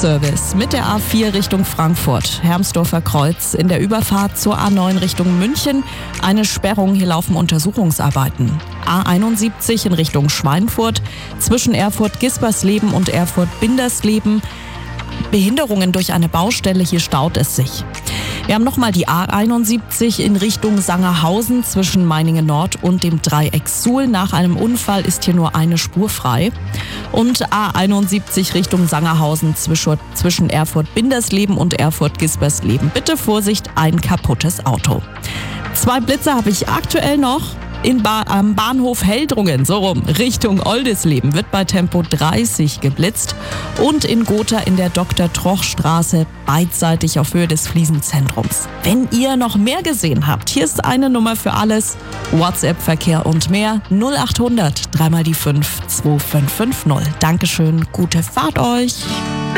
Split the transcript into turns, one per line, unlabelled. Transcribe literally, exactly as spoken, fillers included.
Verkehrsservice mit der A vier Richtung Frankfurt, Hermsdorfer Kreuz. In der Überfahrt zur A neun Richtung München eine Sperrung, hier laufen Untersuchungsarbeiten. A einundsiebzig in Richtung Schweinfurt, zwischen Erfurt-Gispersleben und Erfurt-Bindersleben. Behinderungen durch eine Baustelle, hier staut es sich. Wir haben nochmal die A einundsiebzig in Richtung Sangerhausen zwischen Meiningen Nord und dem Dreieck Suhl. Nach einem Unfall ist hier nur eine Spur frei. Und A einundsiebzig Richtung Sangerhausen zwischen Erfurt-Bindersleben und Erfurt-Gispersleben. Bitte Vorsicht, ein kaputtes Auto. Zwei Blitze habe ich aktuell noch. In ba- am Bahnhof Heldrungen, so rum, Richtung Oldisleben, wird bei Tempo dreißig geblitzt. Und in Gotha in der Doktor-Troch-Straße, beidseitig auf Höhe des Fliesenzentrums. Wenn ihr noch mehr gesehen habt, hier ist eine Nummer für alles. WhatsApp, Verkehr und mehr. null achthundert, dreimal die fünf, zwei fünf fünf null. Dankeschön, gute Fahrt euch.